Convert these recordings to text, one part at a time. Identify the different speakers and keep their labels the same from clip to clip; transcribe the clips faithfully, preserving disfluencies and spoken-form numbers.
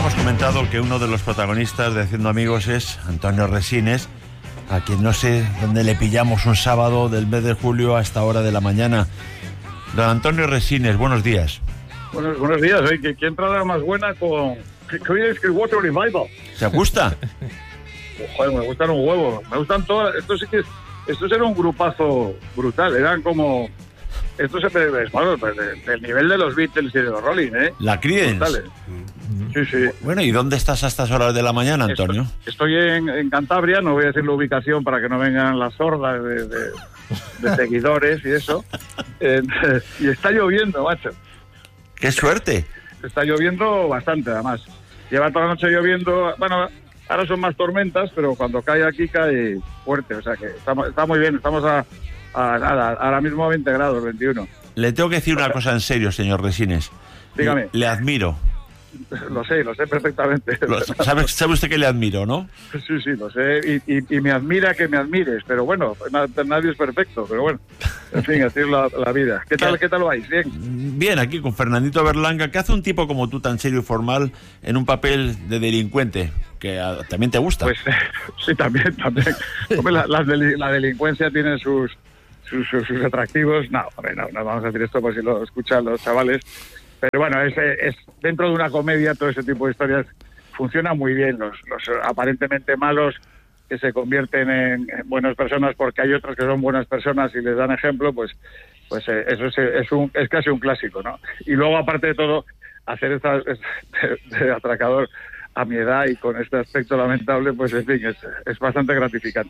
Speaker 1: hemos comentado que uno de los protagonistas de Haciendo Amigos es Antonio Resines, a quien no sé dónde le pillamos un sábado del mes de julio a esta hora de la mañana. Don Antonio Resines, buenos días.
Speaker 2: Buenos, buenos días, ¿eh? ¿Qué, ¿Qué entrada más buena con Creedence Water Revival?
Speaker 1: ¿Se gusta?
Speaker 2: Joder, me gustan un huevo. Me gustan todas. Esto sí que es, estos era un grupazo brutal. Eran como... Esto se es bueno, pues de, del nivel de los Beatles y de los Rolling, ¿eh?
Speaker 1: La Creedence.
Speaker 2: Brutales. Sí, sí.
Speaker 1: Bueno, ¿y dónde estás a estas horas de la mañana, Antonio?
Speaker 2: Estoy, estoy en, en Cantabria, no voy a decir la ubicación para que no vengan las sordas de, de, de seguidores y eso. Eh, y está lloviendo, macho.
Speaker 1: ¡Qué suerte!
Speaker 2: Está lloviendo bastante, además. Lleva toda la noche lloviendo. Bueno, ahora son más tormentas, pero cuando cae aquí cae fuerte. O sea que está, está muy bien. Estamos a, a nada, ahora mismo a veinte grados, veintiuno.
Speaker 1: Le tengo que decir una cosa en serio, señor Resines.
Speaker 2: Dígame.
Speaker 1: Le, le admiro.
Speaker 2: Lo sé, lo sé perfectamente.
Speaker 1: Lo, ¿sabe, ¿Sabe usted que le admiro, no?
Speaker 2: Sí, sí, lo sé. Y, y, y me admira que me admires. Pero bueno, nadie es perfecto. Pero bueno, en fin, así es la, la vida. ¿Qué tal, qué tal vais? ¿Bien?
Speaker 1: Bien, aquí con Fernandito Berlanga. ¿Qué hace un tipo como tú, tan serio y formal, en un papel de delincuente? Que a, también te gusta.
Speaker 2: Pues sí, también, también. Hombre, la, la, la delincuencia tiene sus, sus, sus, sus atractivos. No, hombre, no, no vamos a decir esto por si lo escuchan los chavales. Pero bueno, es, es dentro de una comedia todo ese tipo de historias funciona muy bien. Los, los aparentemente malos que se convierten en, en buenas personas porque hay otros que son buenas personas y les dan ejemplo, pues pues eh, eso es, es, un, es casi un clásico, ¿no? Y luego, aparte de todo, hacer esta, de, de atracador a mi edad y con este aspecto lamentable, pues en fin, es, es bastante gratificante.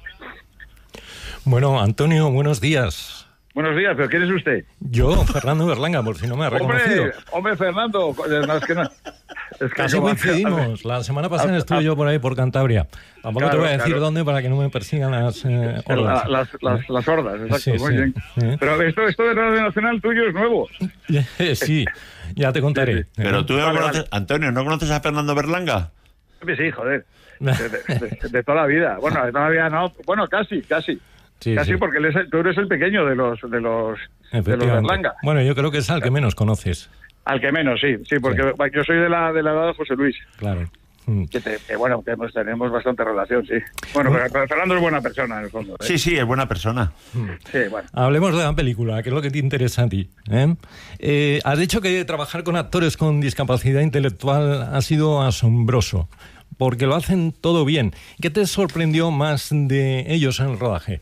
Speaker 3: Bueno, Antonio, buenos días.
Speaker 2: Buenos días, ¿pero quién es usted?
Speaker 3: Yo, Fernando Berlanga, por si no me ha reconocido.
Speaker 2: Hombre, hombre Fernando, no, es que no... Es que
Speaker 3: casi coincidimos. La semana pasada estuve yo por ahí, por Cantabria. Tampoco claro, te voy a decir claro. dónde para que no me persigan las eh, hordas.
Speaker 2: La, las, las, las hordas, exacto,
Speaker 3: sí,
Speaker 2: muy
Speaker 3: sí,
Speaker 2: bien.
Speaker 3: Sí.
Speaker 2: Pero esto, esto de Radio Nacional tuyo es nuevo.
Speaker 3: Sí, ya te contaré. Sí, sí.
Speaker 1: Pero tú no
Speaker 2: vale,
Speaker 1: conoces...
Speaker 2: vale.
Speaker 1: Antonio, ¿no conoces a Fernando Berlanga?
Speaker 2: Sí, joder. De, de, de, de toda la vida. Bueno, de toda la vida no. Bueno, casi, casi. Sí, Casi sí. Porque él es el, tú eres el pequeño de los de los de los Berlanga.
Speaker 3: Bueno, yo creo que es al que menos conoces.
Speaker 2: Al que menos, sí, sí, porque sí. yo soy de la de la edad de José Luis.
Speaker 3: Claro.
Speaker 2: Que, te, que bueno, que hemos, tenemos bastante relación, sí. Bueno, pero, pero Fernando es buena persona, en el fondo. ¿eh?
Speaker 1: Sí, sí, es buena persona.
Speaker 2: Sí, bueno.
Speaker 3: Hablemos de la película, que es lo que te interesa a ti. ¿eh? Eh, has dicho que trabajar con actores con discapacidad intelectual ha sido asombroso, porque lo hacen todo bien. ¿Qué te sorprendió más de ellos en el rodaje?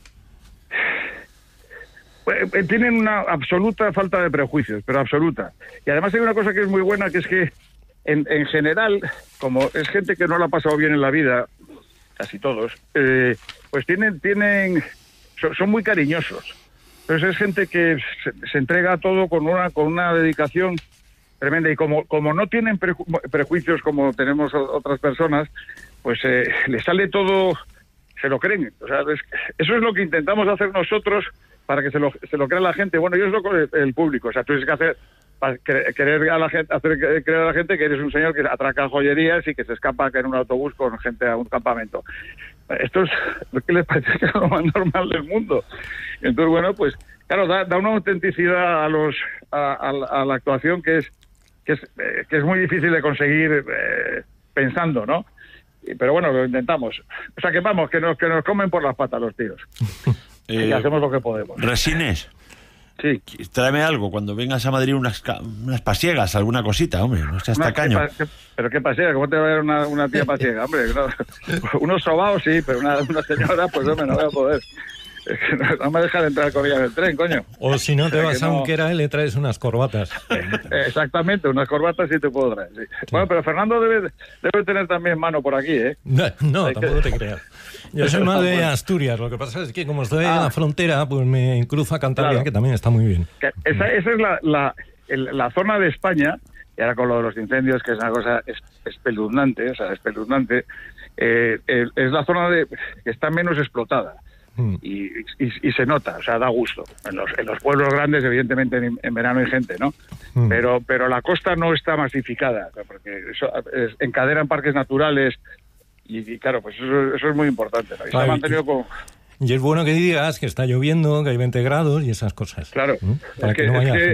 Speaker 2: Tienen una absoluta falta de prejuicios, pero absoluta. Y además hay una cosa que es muy buena, que es que en, en general, como es gente que no la ha pasado bien en la vida, casi todos, eh, pues tienen, tienen son, son muy cariñosos. Entonces es gente que se, se entrega a todo con una, con una dedicación tremenda. Y como, como no tienen preju prejuicios como tenemos otras personas, pues eh, les sale todo, se lo creen. O sea, es, eso es lo que intentamos hacer nosotros para que se lo, se lo crea la gente. Bueno, yo es lo que el público. O sea, tú tienes que hacer, para querer a la gente, hacer creer a la gente que eres un señor que atraca joyerías y que se escapa en un autobús con gente a un campamento. Esto es lo que les parece que es lo más normal del mundo. Entonces, bueno, pues, claro, da, da una autenticidad a los a, a, a la actuación que es que es, eh, que es muy difícil de conseguir eh, pensando, ¿no? Pero bueno, lo intentamos. O sea, que vamos, que nos, que nos comen por las patas los tíos. Eh, y hacemos lo que podemos.
Speaker 1: Resines,
Speaker 2: sí.
Speaker 1: Tráeme algo cuando vengas a Madrid, unas, unas pasiegas, alguna cosita, hombre, no seas tacaño.
Speaker 2: ¿Qué, pero qué pasiega? ¿Cómo te va a ver una, una tía pasiega? Hombre, no, unos sobaos sí, pero una, una señora, pues hombre, no voy a poder. Es que no, no me dejan entrar con ella en el tren, coño.
Speaker 3: O si no, te
Speaker 2: o sea,
Speaker 3: vas a
Speaker 2: no...
Speaker 3: Unquera y le traes unas corbatas.
Speaker 2: Exactamente, unas corbatas sí te puedo traer. Sí. Sí. Bueno, pero Fernando debe, debe tener también mano por aquí, ¿eh?
Speaker 3: No, no tampoco que... te creas. Yo soy más de Asturias, lo que pasa es que como estoy ah. en la frontera, pues me cruzo a Cantabria, claro. que también está muy bien.
Speaker 2: Que esa, esa es la, la, el, la zona de España, y ahora con lo de los incendios, que es una cosa espeluznante, o sea, espeluznante, eh, eh, es la zona de, que está menos explotada. Mm. Y, y, y se nota, o sea, da gusto. En los, en los pueblos grandes, evidentemente, en, en verano hay gente, ¿no? Mm. Pero pero la costa no está masificada, porque eso, es, encadenan parques naturales y, y claro, pues eso, eso es muy importante, ¿no? Y
Speaker 3: claro,
Speaker 2: se ha mantenido con...
Speaker 3: Y es bueno que digas que está lloviendo, que hay veinte grados y esas cosas.
Speaker 2: Claro.
Speaker 3: ¿Mm? Para
Speaker 2: es
Speaker 3: que,
Speaker 2: que,
Speaker 3: no vaya
Speaker 2: es que,
Speaker 3: gente.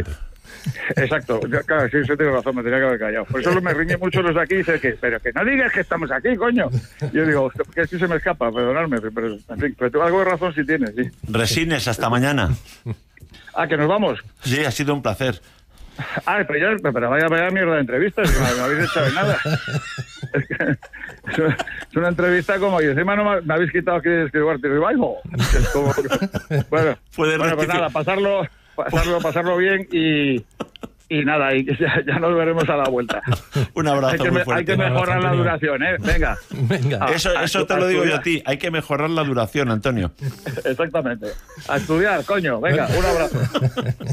Speaker 2: Exacto, ya, claro, sí, eso tiene razón, me tenía que haber callado. Por eso me riñe mucho los de aquí y dice que, pero que no digas que estamos aquí, coño. Yo digo, que es que se me escapa, perdonadme, pero en fin, pero algo de razón sí tienes, sí.
Speaker 1: Resines, hasta mañana.
Speaker 2: Ah, que nos vamos.
Speaker 1: Sí, ha sido un placer.
Speaker 2: Ah, pero ya, pero vaya, vaya mierda de entrevistas, que me habéis echado de nada. Es, que, es, una, es una entrevista como, y encima no me, me habéis quitado que es que Guardi Revival. Es como, bueno, bueno pues nada, pasarlo, pasarlo, pasarlo bien y... Y nada, y ya, ya nos veremos a la vuelta.
Speaker 1: Un abrazo
Speaker 2: hay que,
Speaker 1: muy fuerte.
Speaker 2: Hay que mejorar abrazo, la duración, ¿eh? Venga.
Speaker 3: Venga.
Speaker 1: A, eso eso a, te lo digo yo a ti. Hay que mejorar la duración, Antonio.
Speaker 2: Exactamente. A estudiar, coño. Venga, un abrazo.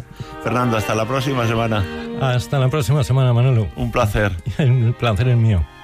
Speaker 1: Fernando, hasta la próxima semana.
Speaker 3: Hasta la próxima semana, Manolo.
Speaker 1: Un placer.
Speaker 3: El placer es mío.